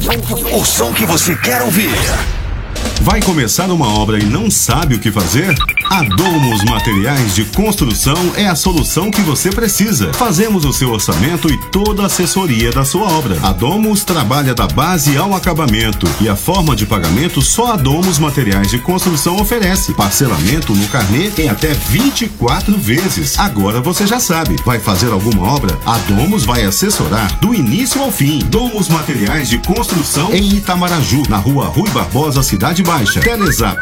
O som que você quer ouvir. Vai começar uma obra e não sabe o que fazer? A Domus Materiais de Construção é a solução que você precisa. Fazemos o seu orçamento e toda a assessoria da sua obra. A Domus trabalha da base ao acabamento e a forma de pagamento só a Domus Materiais de Construção oferece. Parcelamento no carnê em até 24 vezes. Agora você já sabe. Vai fazer alguma obra? A Domus vai assessorar do início ao fim. Domus Materiais de Construção em Itamaraju, na rua Rui Barbosa, Cidade Baixa. Telezap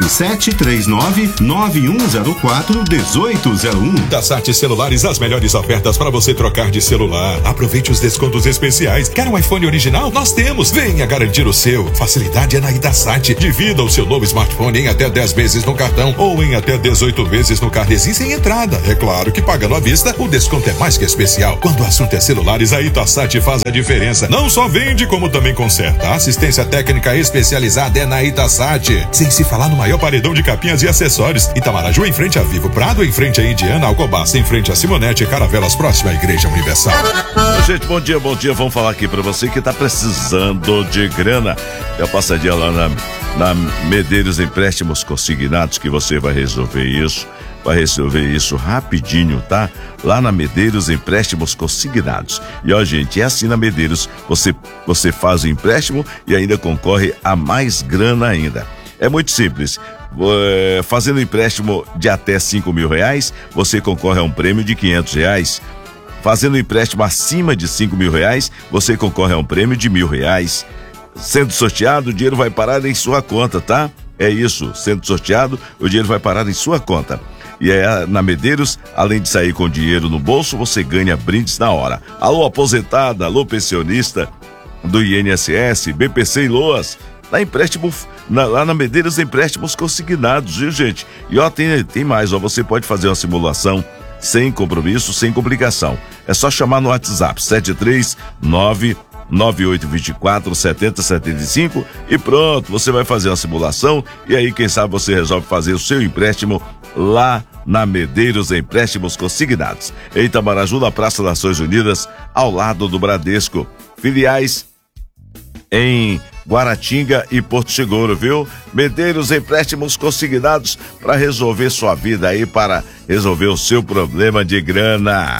739-9104-1801. Itasat Celulares, as melhores ofertas para você trocar de celular. Aproveite os descontos especiais. Quer um iPhone original? Nós temos. Venha garantir o seu. Facilidade é na Itasat. Divida o seu novo smartphone em até 10 vezes no cartão ou em até 18 vezes no carnezinho sem entrada. É claro que pagando à vista, o desconto é mais que especial. Quando o assunto é celulares, a Itasat faz a diferença. Não só vende, como também conserta. A assistência técnica especializada é na Itasat. Sem se falar no maior paredão de capinhas e acessórios. Itamaraju em frente a Vivo Prado, em frente a Indiana, Alcobaça em frente a Simonete e Caravelas próxima à Igreja Universal. Gente, bom dia. Vamos falar aqui pra você que tá precisando de grana. É a passadinha lá na Medeiros Empréstimos Consignados que você vai resolver isso. Vai resolver isso rapidinho, tá? Lá na Medeiros Empréstimos Consignados. E ó, gente, é assim na Medeiros, você faz o empréstimo e ainda concorre a mais grana ainda. É muito simples. Fazendo empréstimo de até R$5.000, você concorre a um prêmio de R$500. Fazendo empréstimo acima de R$5.000, você concorre a um prêmio de R$1.000. Sendo sorteado, o dinheiro vai parar em sua conta, tá? É isso, sendo sorteado, o dinheiro vai parar em sua conta. E na Medeiros, além de sair com dinheiro no bolso, você ganha brindes na hora. Alô aposentada, alô pensionista do INSS, BPC e LOAS. Lá na Medeiros Empréstimos Consignados, viu, gente? E ó, tem mais, ó, você pode fazer uma simulação sem compromisso, sem complicação. É só chamar no WhatsApp 739-9824-7075 e pronto, você vai fazer uma simulação e aí quem sabe você resolve fazer o seu empréstimo lá na Medeiros Empréstimos Consignados. Em Itamaraju, na Praça das Nações Unidas, ao lado do Bradesco. Filiais em Guaratinga e Porto Seguro, viu? Medeiros Empréstimos Consignados para resolver sua vida aí, para resolver o seu problema de grana.